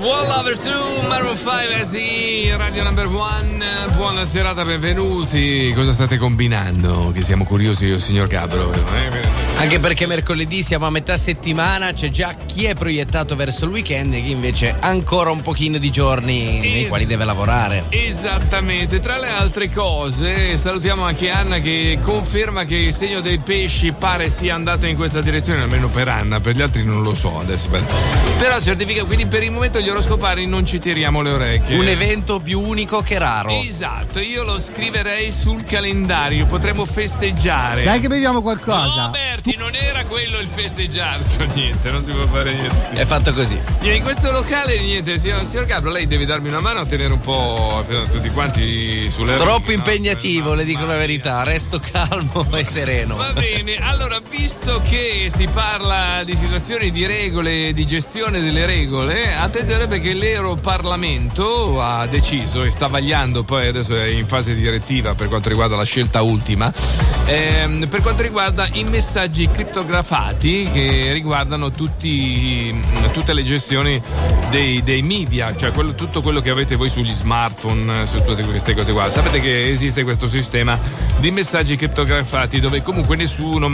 One Lovers 2, Maroon 5, sì, Radio Number One. Buona serata, benvenuti. Cosa state combinando? Che siamo curiosi io, signor Gabro. Anche perché mercoledì siamo a metà settimana, c'è già chi è proiettato verso il weekend e chi invece ha ancora un pochino di giorni nei quali deve lavorare. Esattamente. Tra le altre cose, salutiamo anche Anna che conferma che il segno dei pesci pare sia andato in questa direzione, almeno per Anna, per gli altri non lo so adesso. Però certifica, quindi per il momento gli oroscopari non ci tiriamo le orecchie. Un evento più unico che raro. Esatto, io lo scriverei sul calendario, potremmo festeggiare. Dai che beviamo qualcosa. No, Berti, non era quello il festeggiarci, niente, non si può fare niente. È fatto così. In questo locale niente, signor Gabro, lei deve darmi una mano a tenere un po' tutti quanti sulle troppo impegnativo, le dico la verità, resto calmo e sereno. Va bene, allora, visto che si parla di situazioni di regole, di gestione delle regole, attenzione perché l'Europarlamento ha deciso e sta vagliando, poi adesso è in fase direttiva per quanto riguarda la scelta ultima, per quanto riguarda i messaggi criptografati che riguardano tutte le gestioni dei media, cioè tutto quello che avete voi sugli smartphone, su tutte queste cose qua. Sapete che esiste questo sistema di messaggi criptografati dove comunque nessuno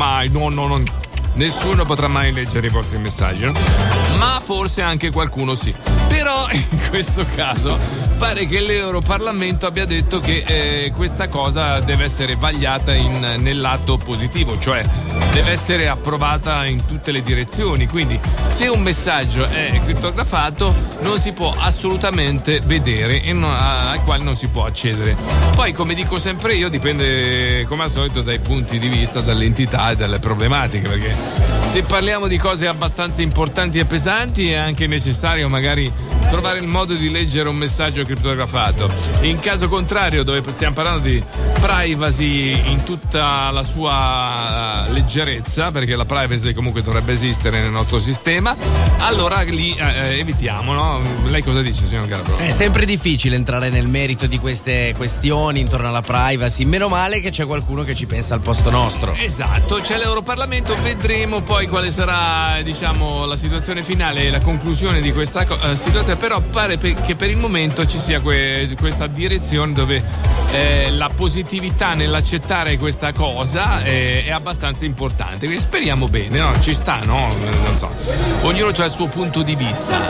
potrà mai leggere i vostri messaggi, no? Ma forse anche qualcuno sì. Però in questo caso pare che l'Europarlamento abbia detto che questa cosa deve essere vagliata nell'atto positivo, cioè deve essere approvata in tutte le direzioni. Quindi se un messaggio è criptografato non si può assolutamente vedere e al quale non si può accedere. Poi, come dico sempre io, dipende come al solito dai punti di vista, dalle entità e dalle problematiche, perché se parliamo di cose abbastanza importanti e pesanti è anche necessario magari trovare il modo di leggere un messaggio criptografato. In caso contrario, dove stiamo parlando di privacy in tutta la sua leggerezza, perché la privacy comunque dovrebbe esistere nel nostro sistema, allora lì evitiamo, no? Lei cosa dice, signor Garbro? È sempre difficile entrare nel merito di queste questioni intorno alla privacy, meno male che c'è qualcuno che ci pensa al posto nostro. Esatto, c'è l'Europarlamento, vedremo poi quale sarà, diciamo, la situazione finale e la conclusione di questa situazione, però pare che per il momento ci sia questa direzione dove la positività nell'accettare questa cosa è abbastanza importante, quindi speriamo bene, no? Ci sta, no? Non so, ognuno ha il suo punto di vista.